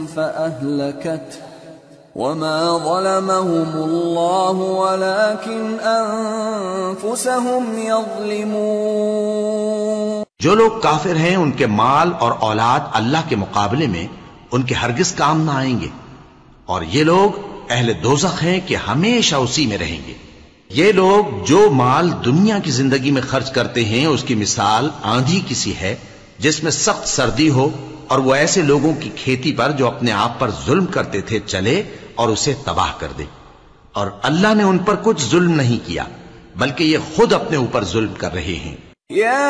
फअहलकत वमा ज़लमहुमुल्लाहु वलाकिन अनफुसहुम यज़लिमून। जो लोग काफिर हैं उनके माल और औलाद अल्लाह के मुकाबले में उनके हरगिज काम ना आएंगे, और ये लोग अहले दोज़ख हैं कि हमेशा उसी में रहेंगे। ये लोग जो माल दुनिया की जिंदगी में खर्च करते हैं उसकी मिसाल आंधी किसी है जिसमें सख्त सर्दी हो और वो ऐसे लोगों की खेती पर जो अपने आप पर जुल्म करते थे चले और उसे तबाह कर दे। और अल्लाह ने उन पर कुछ जुल्म नहीं किया बल्कि ये खुद अपने ऊपर जुल्म कर रहे हैं।